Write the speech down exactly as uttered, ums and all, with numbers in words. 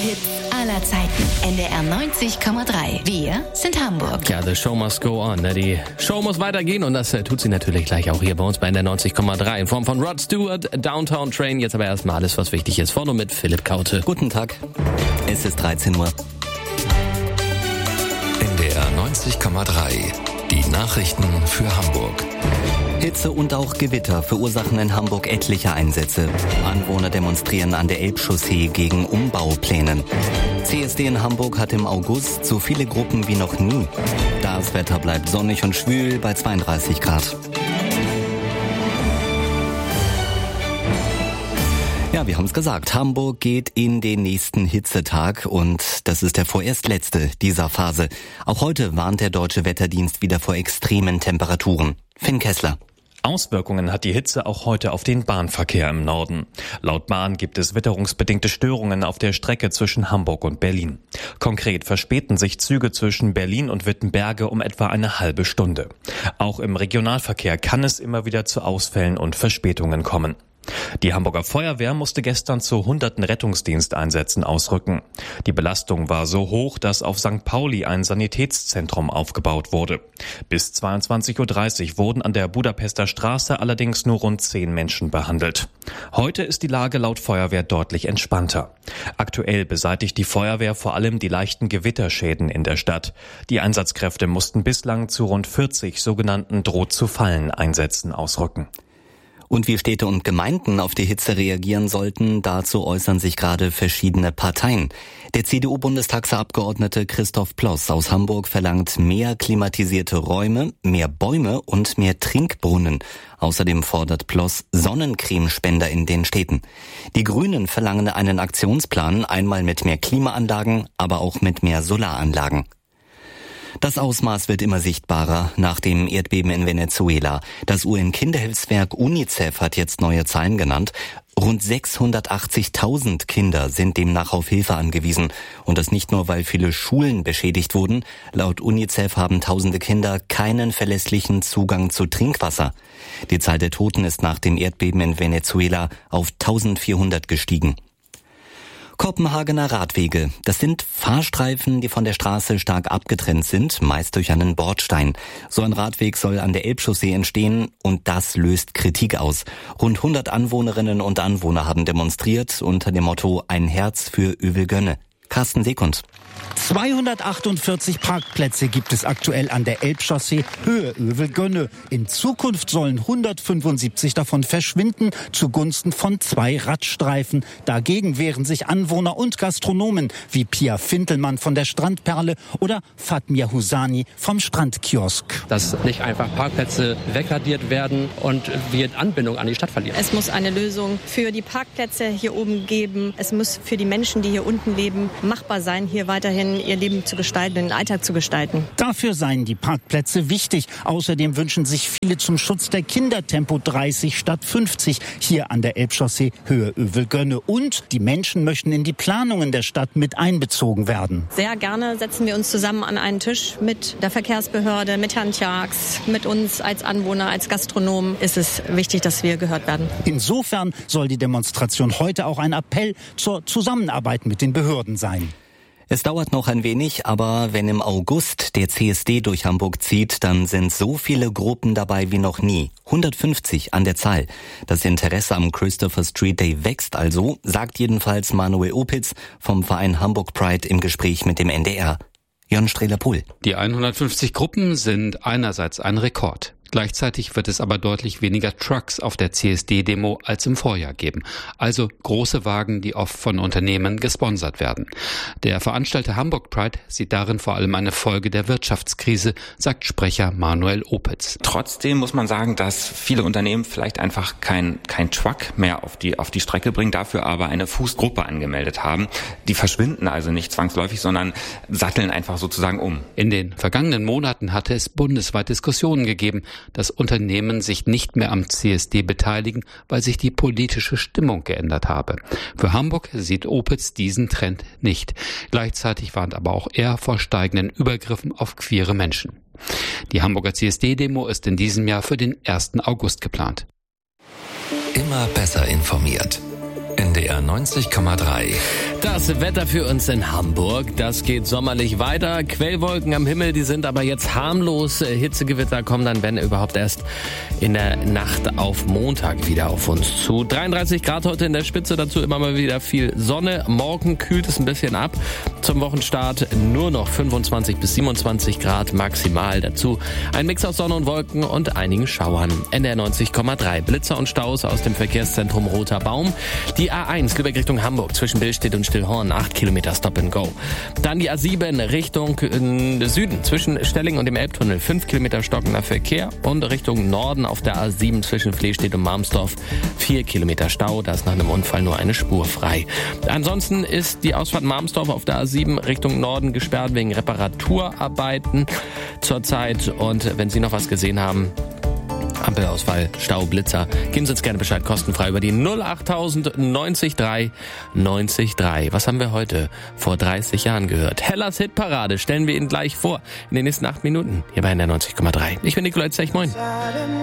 Hits aller Zeiten. N D R neunzig Komma drei. Wir sind Hamburg. Ja, the show must go on. Ne? Die Show muss weitergehen und das äh, tut sie natürlich gleich auch hier bei uns bei N D R neunzig Komma drei in Form von Rod Stewart, Downtown Train. Jetzt aber erstmal alles, was wichtig ist. Vorne mit Philipp Kaute. Guten Tag. Es ist dreizehn Uhr. N D R neunzig Komma drei. Die Nachrichten für Hamburg. Hitze und auch Gewitter verursachen in Hamburg etliche Einsätze. Anwohner demonstrieren an der Elbchaussee gegen Umbauplänen. C S D in Hamburg hat im August so viele Gruppen wie noch nie. Das Wetter bleibt sonnig und schwül bei zweiunddreißig Grad. Ja, wir haben es gesagt, Hamburg geht in den nächsten Hitzetag und das ist der vorerst letzte dieser Phase. Auch heute warnt der Deutsche Wetterdienst wieder vor extremen Temperaturen. Finn Kessler. Auswirkungen hat die Hitze auch heute auf den Bahnverkehr im Norden. Laut Bahn gibt es witterungsbedingte Störungen auf der Strecke zwischen Hamburg und Berlin. Konkret verspäten sich Züge zwischen Berlin und Wittenberge um etwa eine halbe Stunde. Auch im Regionalverkehr kann es immer wieder zu Ausfällen und Verspätungen kommen. Die Hamburger Feuerwehr musste gestern zu hunderten Rettungsdiensteinsätzen ausrücken. Die Belastung war so hoch, dass auf Sankt Pauli ein Sanitätszentrum aufgebaut wurde. Bis zweiundzwanzig Uhr dreißig wurden an der Budapester Straße allerdings nur rund zehn Menschen behandelt. Heute ist die Lage laut Feuerwehr deutlich entspannter. Aktuell beseitigt die Feuerwehr vor allem die leichten Gewitterschäden in der Stadt. Die Einsatzkräfte mussten bislang zu rund vierzig sogenannten Droht-zu-Fallen-Einsätzen ausrücken. Und wie Städte und Gemeinden auf die Hitze reagieren sollten, dazu äußern sich gerade verschiedene Parteien. Der C D U-Bundestagsabgeordnete Christoph Ploss aus Hamburg verlangt mehr klimatisierte Räume, mehr Bäume und mehr Trinkbrunnen. Außerdem fordert Ploss Sonnencremespender in den Städten. Die Grünen verlangen einen Aktionsplan, einmal mit mehr Klimaanlagen, aber auch mit mehr Solaranlagen. Das Ausmaß wird immer sichtbarer nach dem Erdbeben in Venezuela. Das U N-Kinderhilfswerk UNICEF hat jetzt neue Zahlen genannt. Rund sechshundertachtzigtausend Kinder sind demnach auf Hilfe angewiesen. Und das nicht nur, weil viele Schulen beschädigt wurden. Laut UNICEF haben tausende Kinder keinen verlässlichen Zugang zu Trinkwasser. Die Zahl der Toten ist nach dem Erdbeben in Venezuela auf eintausendvierhundert gestiegen. Kopenhagener Radwege. Das sind Fahrstreifen, die von der Straße stark abgetrennt sind, meist durch einen Bordstein. So ein Radweg soll an der Elbchaussee entstehen und das löst Kritik aus. Rund hundert Anwohnerinnen und Anwohner haben demonstriert unter dem Motto Ein Herz für Övelgönne. Carsten Sekund. zweihundertachtundvierzig Parkplätze gibt es aktuell an der Elbchaussee Höhe Övelgönne. In Zukunft sollen hundertfünfundsiebzig davon verschwinden zugunsten von zwei Radstreifen. Dagegen wehren sich Anwohner und Gastronomen wie Pia Fintelmann von der Strandperle oder Fatmir Husani vom Strandkiosk. Dass nicht einfach Parkplätze wegradiert werden und wir Anbindung an die Stadt verlieren. Es muss eine Lösung für die Parkplätze hier oben geben. Es muss für die Menschen, die hier unten leben, machbar sein, hier weiterhin ihr Leben zu gestalten, den Alltag zu gestalten. Dafür seien die Parkplätze wichtig. Außerdem wünschen sich viele zum Schutz der Kinder Tempo dreißig statt fünfzig hier an der Elbchaussee Höhe Övelgönne. Und die Menschen möchten in die Planungen der Stadt mit einbezogen werden. Sehr gerne setzen wir uns zusammen an einen Tisch mit der Verkehrsbehörde, mit Herrn Tjax, mit uns als Anwohner, als Gastronomen. Ist es wichtig, dass wir gehört werden. Insofern soll die Demonstration heute auch ein Appell zur Zusammenarbeit mit den Behörden sein. Es dauert noch ein wenig, aber wenn im August der C S D durch Hamburg zieht, dann sind so viele Gruppen dabei wie noch nie. hundertfünfzig an der Zahl. Das Interesse am Christopher Street Day wächst also, sagt jedenfalls Manuel Opitz vom Verein Hamburg Pride im Gespräch mit dem N D R. Jon Strehler-Pohl. Die hundertfünfzig Gruppen sind einerseits ein Rekord. Gleichzeitig wird es aber deutlich weniger Trucks auf der C S D-Demo als im Vorjahr geben. Also große Wagen, die oft von Unternehmen gesponsert werden. Der Veranstalter Hamburg Pride sieht darin vor allem eine Folge der Wirtschaftskrise, sagt Sprecher Manuel Opitz. Trotzdem muss man sagen, dass viele Unternehmen vielleicht einfach kein, kein Truck mehr auf die, auf die Strecke bringen, dafür aber eine Fußgruppe angemeldet haben. Die verschwinden also nicht zwangsläufig, sondern satteln einfach sozusagen um. In den vergangenen Monaten hatte es bundesweit Diskussionen gegeben, dass Unternehmen sich nicht mehr am C S D beteiligen, weil sich die politische Stimmung geändert habe. Für Hamburg sieht Opitz diesen Trend nicht. Gleichzeitig warnt aber auch er vor steigenden Übergriffen auf queere Menschen. Die Hamburger C S D-Demo ist in diesem Jahr für den ersten August geplant. Immer besser informiert. N D R neunzig Komma drei. Das Wetter für uns in Hamburg, das geht sommerlich weiter. Quellwolken am Himmel, die sind aber jetzt harmlos. Hitzegewitter kommen dann, wenn überhaupt, erst in der Nacht auf Montag wieder auf uns zu. dreiunddreißig Grad heute in der Spitze, dazu immer mal wieder viel Sonne. Morgen kühlt es ein bisschen ab. Zum Wochenstart nur noch fünfundzwanzig bis siebenundzwanzig Grad maximal. Dazu ein Mix aus Sonne und Wolken und einigen Schauern. N D R neunzig Komma drei. Blitzer und Staus aus dem Verkehrszentrum Roter Baum. Die A eins Lübeck Richtung Hamburg zwischen Billstedt und Stillhorn, acht Kilometer Stop and Go. Dann die A sieben Richtung Süden zwischen Stelling und dem Elbtunnel, fünf Kilometer stockender Verkehr. Und Richtung Norden auf der A sieben zwischen Flehstedt und Marmsdorf, vier Kilometer Stau. Da ist nach einem Unfall nur eine Spur frei. Ansonsten ist die Ausfahrt Marmsdorf auf der A sieben Richtung Norden gesperrt wegen Reparaturarbeiten zurzeit. Und wenn Sie noch was gesehen haben, Ampelausfall, Stau, Blitzer, geben Sie uns gerne Bescheid, kostenfrei über die null achttausend neunzig drei neunzig drei. Was haben wir heute vor dreißig Jahren gehört? Hellas Hitparade stellen wir Ihnen gleich vor in den nächsten acht Minuten hier bei N D R neunzig Komma drei. Ich bin Nikolai Zech, moin.